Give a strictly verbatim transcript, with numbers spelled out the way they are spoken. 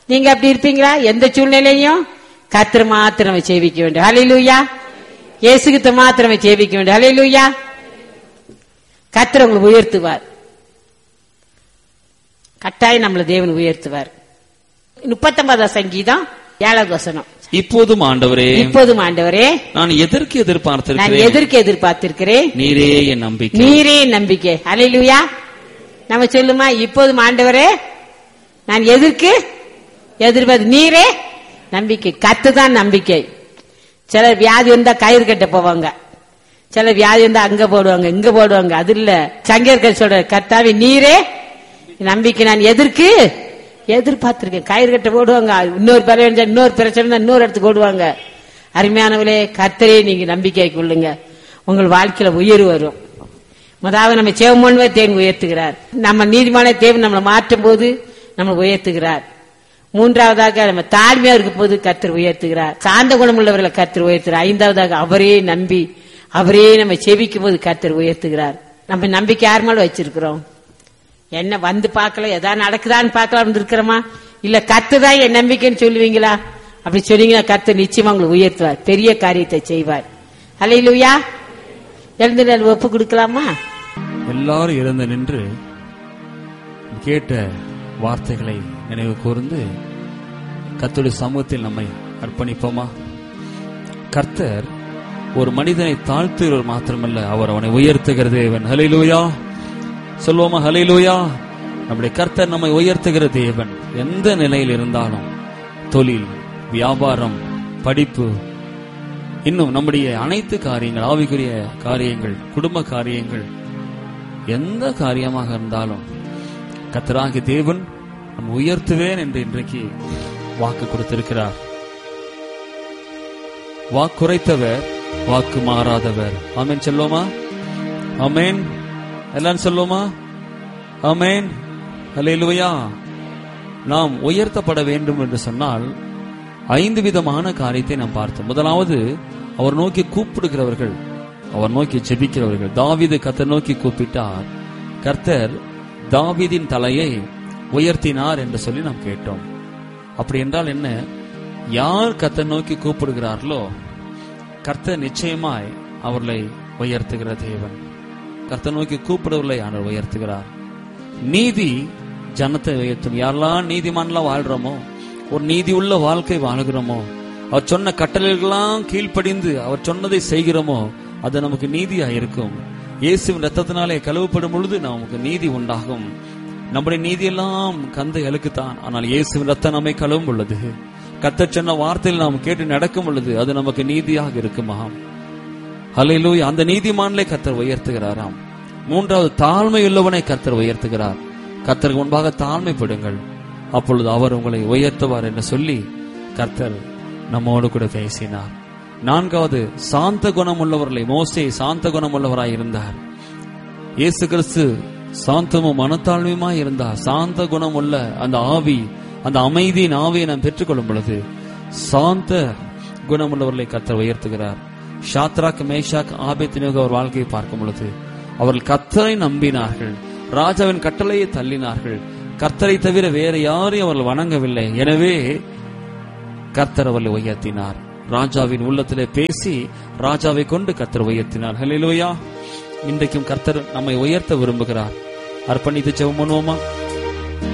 நீங்க அப்படி இருப்பீங்களா? எந்த சூழ்நிலையும் கர்த்தர் மாத்திரம் சேவிக்க வேண்டும். ஹல்லேலூயா. இயேசுகிட்ட மாத்திரம் சேவிக்க வேண்டும். ஹல்லேலூயா. கர்த்தர் உங்களை உயர்த்துவார். கட்டாயம் நம்மள தேவன் உயர்த்துவார். முப்பத்தொன்பதாம் சங்கீதம் ஏழாவது வசனம். இப்போதும் ஆண்டவரே, இப்போதும் ஆண்டவரே, நான் எதற்கு எதிர்பார்த்திருக்கிறேன், நான் எதற்கு எதிர்பார்த்திருக்கிறேன், நீரே என் நம்பிக்கை, நீரே நம்பிக்கை. ஹல்லேலூயா. நம்ம சொல்லுமா, இப்போதும் ஆண்டவரே நான் எதற்கு எதிர்பார்த்து, நீரே நம்பிக்கை. கத்துதான் நம்பிக்கை. சில வியாதி இருந்தா கயிறு கட்ட போவாங்க, சில வியாதி இருந்தா அங்க போடுவாங்க இங்க போடுவாங்க. அது இல்ல, சங்கீதக்காரர் சொல்ற, கர்த்தாவே நீரே நம்பிக்கை. நான் எதற்கு எதிர்பார்த்திருக்கேன். கயிறு கட்ட போடுவாங்க, இன்னொரு பிரச்சனை இன்னொரு பிரச்சனை இன்னொரு இடத்துக்கு ஓடுவாங்க. அருமையானவளே, கர்த்தரே நீங்க நம்பிக்கை கொள்ளுங்க, உங்கள் வாழ்க்கையில உயர்வு வரும். முதலாவது நம்ம சேவமோன்வே தேவன் உயர்த்துகிறார். நம்ம நீதிமான தேவன் நம்மளை மாற்றும் போது நம்மளை உயர்த்துகிறார். மூன்றாவதாக நம்ம தாழ்மையா இருக்கும் போது கர்த்தர் உயர்த்துகிறார். சாந்த குணம் உள்ளவர்களை கர்த்தர் உயர்த்துகிறார். ஐந்தாவதாக அவரே நம்பி அவரே நம்ம செபிக்கும் போது கர்த்தர் உயர்த்துகிறார். நம்ம நம்பிக்கை யார் மேல வச்சிருக்கிறோம்? என்ன வந்து பார்க்கல, எதாவது நடக்குதான்னு பார்க்கலாம் இருக்கிறோமா? இல்ல கர்த்தர் என் நம்பிக்கைன்னு சொல்லுவீங்களா? அப்படி சொன்னீங்கன்னா கர்த்தர் நிச்சயமா உங்களை உயர்த்துவார், பெரிய காரியத்தை செய்வார். ஹல்லேலூயா. எழுந்து ஒப்பு கொடுக்கலாமா? எல்லாரும் எழுந்து நின்று கேட்ட வார்த்தைகளை நினைவு கூர்ந்து கர்த்தருடைய சமூகத்தில் நம்மை அர்ப்பணிப்போமா? கர்த்தர் ஒரு மனிதனை தாழ்த்துகிறவர் மாத்திரமல்ல, அவர் அவனை உயர்த்துகிற தேவன். ஹல்லேலூயா சொல்வோமா? ஹல்லேலூயா. நம்முடைய கர்த்தர் நம்மை உயர்த்துகிற தேவன். எந்த நிலையில் இருந்தாலும், தொழில், வியாபாரம், படிப்பு, இன்னும் நம்முடைய அனைத்து காரியங்கள், ஆவிக்குரிய காரியங்கள், குடும்ப காரியங்கள், எந்த காரியமாக இருந்தாலும் கர்த்தராகிய தேவன் நம்ம உயர்த்துவேன் என்று இன்றைக்கு வாக்கு கொடுத்திருக்கிறார். வாக்குரைத்தவர் வாக்கு மாறாதவர். ஆமென் சொல்லுவோமா? ஆமென். எல்லாரும் சொல்லுவோமா? ஆமென். ஹல்லேலூயா. நாம் உயர்த்தப்பட வேண்டும் என்று சொன்னால் ஐந்து விதமான காரியத்தை நாம் பார்த்தோம். முதலாவது, அவர் நோக்கி கூப்பிடுகிறவர்கள், அவர் நோக்கி ஜெபிக்கிறவர்கள். தாவீது கர்த்தர் நோக்கி கூப்பிட்டார், கர்த்தர் தாவீதின் தலையை உயர்த்தினார் என்று சொல்லி நாம் கேட்டோம். அப்படி என்றால் என்ன? யார் கர்த்தர் நோக்கி கூப்பிடுகிறார்களோ கர்த்தர் நிச்சயமாய் அவர்களை உயர்த்துகிற தேவன். கர்த்தர் நோக்கி கூப்பிடுவர்களை அவர் உயர்த்துகிறார். நீதி ஜனத்தை உயர்த்தும். யாரெல்லாம் நீதிமான்லாம் வாழ்றோமோ, ஒரு நீதி உள்ள வாழ்க்கை வாழ்கிறோமோ, அவர் சொன்ன கட்டளைகளெல்லாம் கீழ்ப்படிந்து அவர் சொன்னதை செய்கிறோமோ, அது நமக்கு நீதியா இருக்கும். இயேசுவின் ரத்தத்தினாலே கழுவப்படும் பொழுது நமக்கு நீதி உண்டாகும். நம்முடைய நீதியெல்லாம் கந்த எலுக்குத்தான். ஆனால் இயேசுவின் ரத்தம் நம்மை கழுவும் பொழுது, கர்த்தர் சொன்ன வார்த்தையில் நாம் கேட்டு நடக்கும் பொழுது அது நமக்கு நீதியாக இருக்குமாம். ஹல்லேலூயா. அந்த நீதிமான்களை கர்த்தர் உயர்த்துகிறாராம். மூன்றாவது, தாழ்மை உள்ளவனை கர்த்தர் உயர்த்துகிறார். கர்த்தருக்கு முன்பாக தாழ்மைப்படுங்கள், அப்பொழுது அவர் உங்களை உயர்த்துவார் என்று சொல்லி கர்த்தர் நம்மோடு கூட பேசினார். நான்காவது, சாந்த குணம் உள்ளவர்களை, மோசே சாந்த குணம் உள்ளவராய் இருந்தார். இயேசு கிறிஸ்து சாந்தமும் மனத்தாழ்மையுமாய் இருந்தார். சாந்த குணம் உள்ள அந்த ஆவி, அந்த அமைதியின் ஆவியை நாம் பெற்றுக்கொள்ளும் பொழுது சாந்த குணம் உள்ளவர்களை கர்த்தர் உயர்த்துகிறார். ஷாத்ராக், மேஷாக், ஆபேத்நேகோ அவர் வாழ்க்கையை பார்க்கும் பொழுது அவர்கள் கர்த்தரை நம்பினார்கள், ராஜாவின் கட்டளையை தள்ளினார்கள். கர்த்தரை தவிர வேற யாரையும் அவர்கள் வணங்கவில்லை. எனவே கர்த்தர் அவர்களை உயர்த்தினார். ராஜாவின் உள்ளத்திலே பேசி ராஜாவை கொண்டு கர்த்தர் உயர்த்தினார். ஹல்லேலூயா. இன்றைக்கும் கர்த்தர் நம்மை உயர்த்த விரும்புகிறார். அர்ப்பணித்து ஜெபம் பண்ணுவோமா?